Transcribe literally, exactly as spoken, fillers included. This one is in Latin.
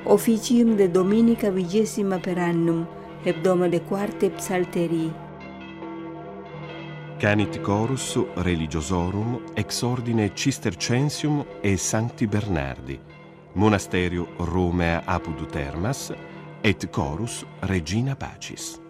officium de dominica vigesima per annum, hebdoma de quarte psalterii. Canit chorus religiosorum ex ordine Cistercensium e Sancti Bernardi, monasterio Romea apud Termas, et chorus Regina Pacis.